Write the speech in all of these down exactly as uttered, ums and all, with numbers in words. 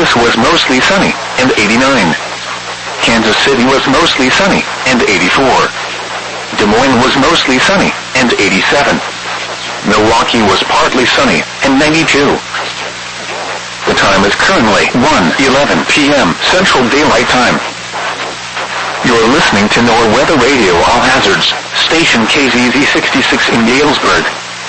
Louis was mostly sunny, and eighty-nine. Kansas City was mostly sunny, and eighty-four. Des Moines was mostly sunny, and eighty-seven. Milwaukee was partly sunny, and ninety-two. The time is currently one eleven p m Central Daylight Time. You're listening to NOAA Weather Radio All Hazards, station K Z Z sixty-six in Galesburg.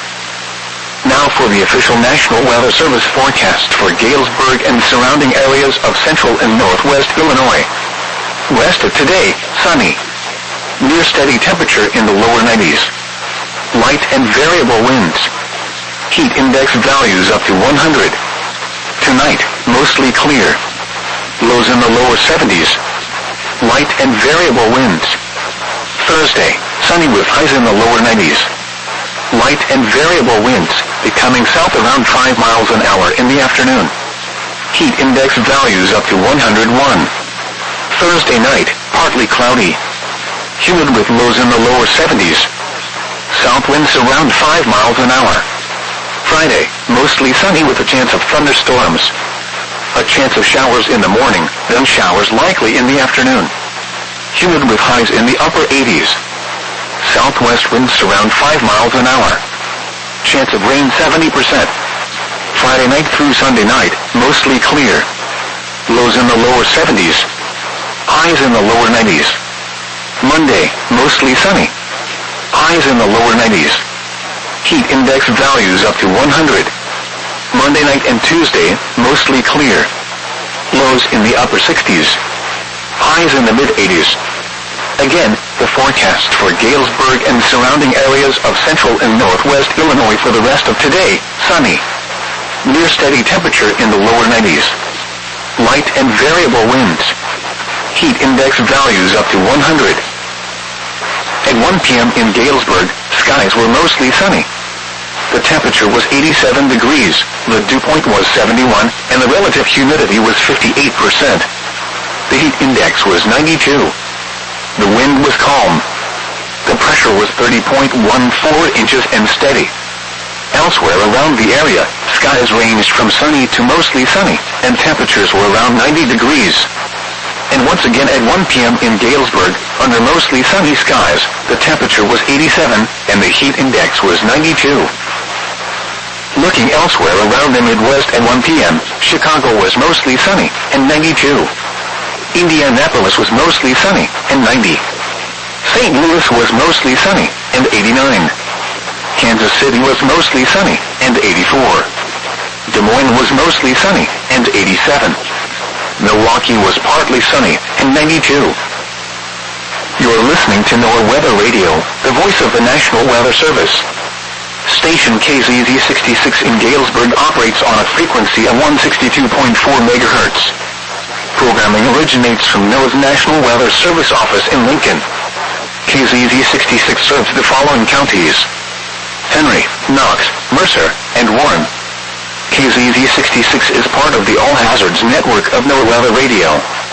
Now for the official National Weather Service forecast for Galesburg and surrounding areas of central and northwest Illinois. West of today, sunny. Near steady temperature in the lower nineties. Light and variable winds. Heat index values up to one hundred. Tonight, mostly clear. Lows in the lower seventies. Light and variable winds. Thursday, sunny with highs in the lower nineties. Light and variable winds, becoming south around five miles an hour in the afternoon. Heat index values up to one hundred one. Thursday night, partly cloudy. Humid with lows in the lower seventies. South winds around five miles an hour. Friday, mostly sunny with a chance of thunderstorms. A chance of showers in the morning, then showers likely in the afternoon. Humid with highs in the upper eighties. Southwest winds around five miles an hour. Chance of rain seventy percent. Friday night through Sunday night, mostly clear. Lows in the lower seventies. Highs in the lower nineties. Monday, mostly sunny. Highs in the lower nineties. Heat index values up to one hundred. Monday night and Tuesday, mostly clear. Lows in the upper sixties. Highs in the mid-eighties. Again, the forecast for Galesburg and surrounding areas of central and northwest Illinois for the rest of today, sunny. Near steady temperature in the lower nineties. Light and variable winds. Heat index values up to one hundred. At one p m in Galesburg, skies were mostly sunny. The temperature was eighty-seven degrees, the dew point was seventy-one, and the relative humidity was fifty-eight percent. The heat index was ninety-two. The wind was calm. The pressure was thirty point one four inches and steady. Elsewhere around the area, skies ranged from sunny to mostly sunny, and temperatures were around ninety degrees. And once again at one p m in Galesburg, under mostly sunny skies, the temperature was eighty-seven, and the heat index was ninety-two. Looking elsewhere around the Midwest at one p m, Chicago was mostly sunny, and ninety-two. Indianapolis was mostly sunny, and ninety. Saint Louis was mostly sunny, and eighty-nine. Kansas City was mostly sunny, and eighty-four. Des Moines was mostly sunny, and eighty-seven. Milwaukee was partly sunny, and ninety-two. You're listening to NOAA Weather Radio, the voice of the National Weather Service. Station K Z Z sixty-six in Galesburg operates on a frequency of one sixty-two point four megahertz. Programming originates from NOAA's National Weather Service office in Lincoln. K Z Z sixty-six serves the following counties: Henry, Knox, Mercer, and Warren. K Z Z sixty-six is part of the All Hazards network of NOAA Weather Radio.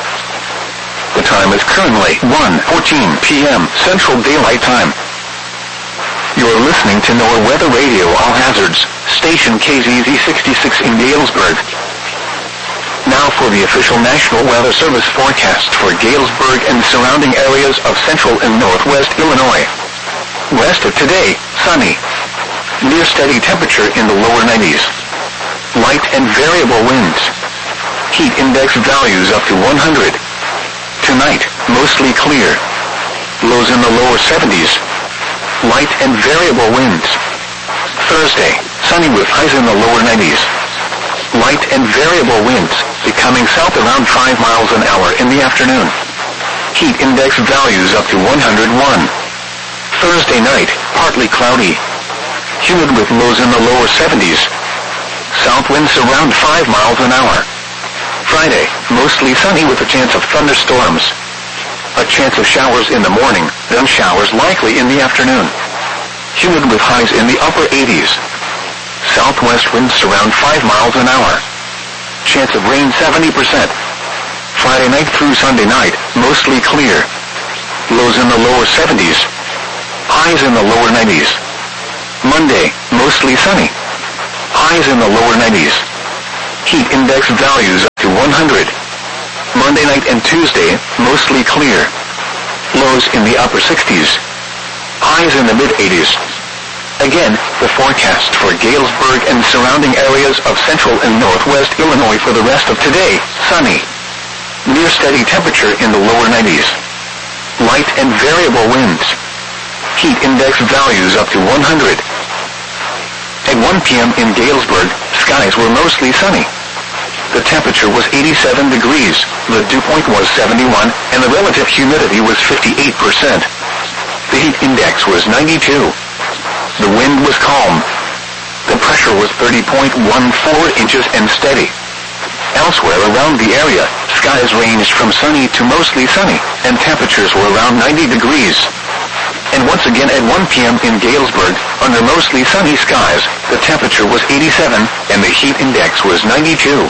The time is currently one fourteen p m Central Daylight Time. You're listening to NOAA Weather Radio All Hazards, station K Z Z sixty-six in Galesburg. Now for the official National Weather Service forecast for Galesburg and surrounding areas of central and northwest Illinois. West of today, sunny. Near steady temperature in the lower nineties. Light and variable winds. Heat index values up to one hundred. Tonight, mostly clear. Lows in the lower seventies. Light and variable winds. Thursday, sunny with highs in the lower nineties. Light and variable winds, becoming south around five miles an hour in the afternoon. Heat index values up to one hundred one. Thursday night, partly cloudy. Humid with lows in the lower seventies. South winds around five miles an hour. Friday, mostly sunny with a chance of thunderstorms. A chance of showers in the morning, then showers likely in the afternoon. Humid with highs in the upper eighties. Southwest winds around five miles an hour. Chance of rain seventy percent. Friday night through Sunday night, mostly clear. Lows in the lower seventies. Highs in the lower nineties. Monday, mostly sunny. Highs in the lower nineties. Heat index values up to one hundred. Monday night and Tuesday, mostly clear. Lows in the upper sixties. Highs in the mid-eighties. Again, the forecast for Galesburg and surrounding areas of central and northwest Illinois for the rest of today, sunny. Near steady temperature in the lower nineties. Light and variable winds. Heat index values up to one hundred. At one p.m. in Galesburg, skies were mostly sunny. The temperature was eighty-seven degrees, the dew point was seventy-one, and the relative humidity was fifty-eight percent. The heat index was ninety-two. The wind was calm. The pressure was thirty point one four inches and steady. Elsewhere around the area, skies ranged from sunny to mostly sunny, and temperatures were around ninety degrees. And once again at one p.m. in Galesburg, under mostly sunny skies, the temperature was eighty-seven, and the heat index was ninety-two.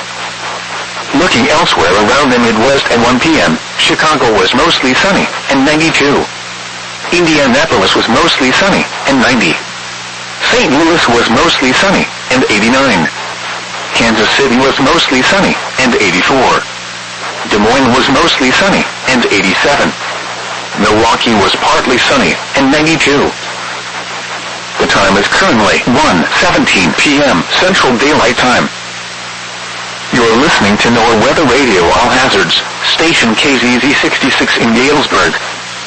Looking elsewhere around the Midwest at one p.m., Chicago was mostly sunny, and ninety-two. Indianapolis was mostly sunny, and ninety. Saint Louis was mostly sunny, and eighty-nine. Kansas City was mostly sunny, and eighty-four. Des Moines was mostly sunny, and eighty-seven. Milwaukee was partly sunny, and ninety-two. The time is currently one seventeen p.m. Central Daylight Time. You're listening to NOAA Weather Radio All Hazards, station K Z Z sixty-six in Galesburg.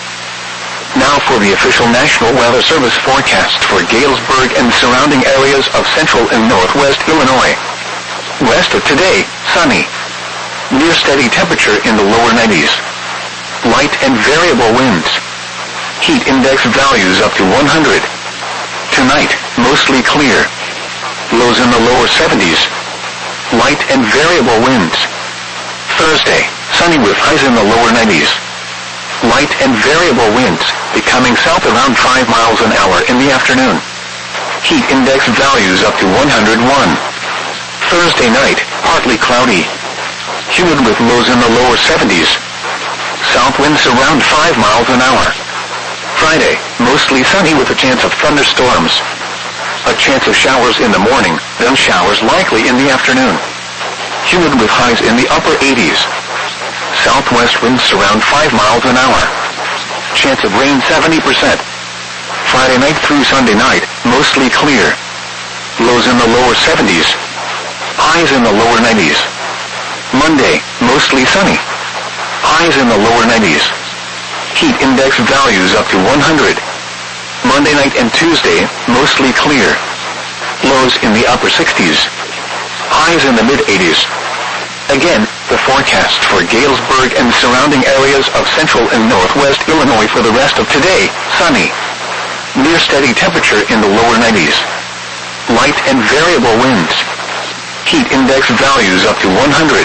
Now for the official National Weather Service forecast for Galesburg and surrounding areas of central and northwest Illinois. West of today, sunny. Near steady temperature in the lower nineties. Light and variable winds. Heat index values up to one hundred. Tonight, mostly clear. Lows in the lower seventies. Light and variable winds. Thursday, sunny with highs in the lower nineties. Light and variable winds, becoming south around five miles an hour in the afternoon. Heat index values up to one hundred one. Thursday night, partly cloudy. Humid with lows in the lower seventies. South winds around five miles an hour. Friday, mostly sunny with a chance of thunderstorms. A chance of showers in the morning, then showers likely in the afternoon. Humid with highs in the upper eighties. Southwest winds around five miles an hour. Chance of rain seventy percent. Friday night through Sunday night, mostly clear. Lows in the lower seventies. Highs in the lower nineties. Monday, mostly sunny. Highs in the lower nineties. Heat index values up to one hundred. Monday night and Tuesday, mostly clear. Lows in the upper sixties. Highs in the mid-eighties. Again, the forecast for Galesburg and surrounding areas of central and northwest Illinois for the rest of today, sunny. Near steady temperature in the lower nineties. Light and variable winds. Heat index values up to one hundred.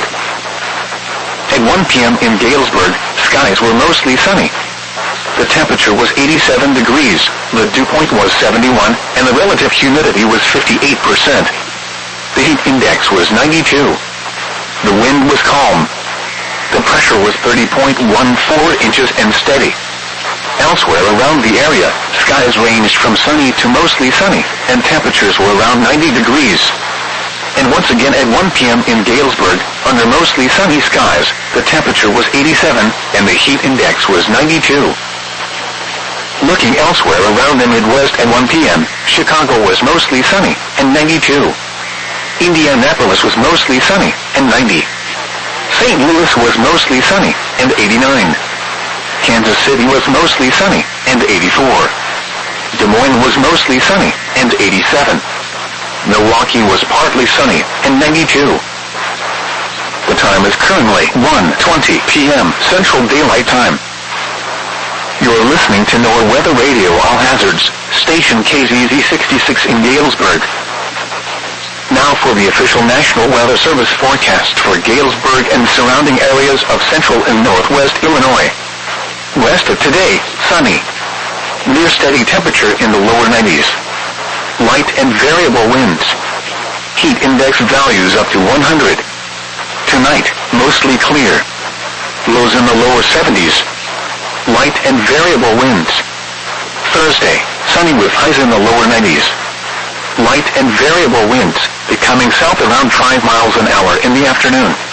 At one p.m. in Galesburg, skies were mostly sunny. The temperature was eighty-seven degrees, the dew point was seventy-one, and the relative humidity was fifty-eight percent. The heat index was ninety-two. The wind was calm. The pressure was thirty point one four inches and steady. Elsewhere around the area, skies ranged from sunny to mostly sunny, and temperatures were around ninety degrees. And once again at one p.m. in Galesburg, under mostly sunny skies, the temperature was eighty-seven, and the heat index was ninety-two. Looking elsewhere around the Midwest at one p.m., Chicago was mostly sunny, and ninety-two. Indianapolis was mostly sunny, and ninety. Saint Louis was mostly sunny, and eighty-nine. Kansas City was mostly sunny, and eighty-four. Des Moines was mostly sunny, and eighty-seven. Milwaukee was partly sunny, and ninety-two. The time is currently one twenty p.m. Central Daylight Time. You're listening to NOAA Weather Radio All Hazards, station K Z Z sixty-six in Galesburg. Now for the official National Weather Service forecast for Galesburg and surrounding areas of central and northwest Illinois. West of today, sunny. Near steady temperature in the lower nineties. Light and variable winds. Heat index values up to one hundred. Tonight, mostly clear. Lows in the lower seventies. Light and variable winds. Thursday, sunny with highs in the lower nineties. Light and variable winds, becoming south around five miles an hour in the afternoon.